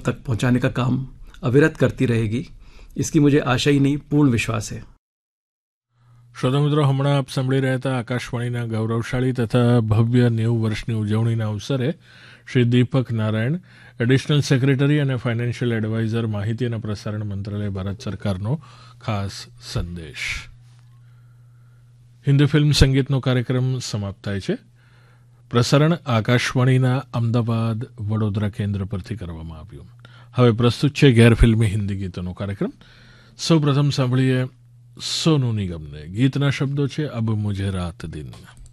तक पहुंचाने का काम अविरत करती रहेगी, इसकी मुझे आशा ही नहीं पूर्ण विश्वास है। શ્રોતા મિત્રો, હમણાં આપ સાંભળી રહ્યા હતા આકાશવાણીના ગૌરવશાળી તથા ભવ્ય 90 વર્ષની ઉજવણીના અવસરે શ્રી દીપક નારાયણ, એડિશનલ સેક્રેટરી અને ફાઇનાન્શિયલ એડવાઇઝર, માહિતી અને પ્રસારણ મંત્રાલય, ભારત સરકારનો ખાસ સંદેશ. હિન્દી ફિલ્મ સંગીતનો કાર્યક્રમ સમાપ્ત થાય છે. પ્રસારણ આકાશવાણીના અમદાવાદ, વડોદરા કેન્દ્ર પરથી કરવામાં આવ્યું. હવે પ્રસ્તુત છે ગેરફિલ્મી હિન્દી ગીતોનો કાર્યક્રમ. સૌ પ્રથમ સાંભળીએ સોનુ નિગમને. ગીતના શબ્દો છે અબ મુઝે રાત દિન.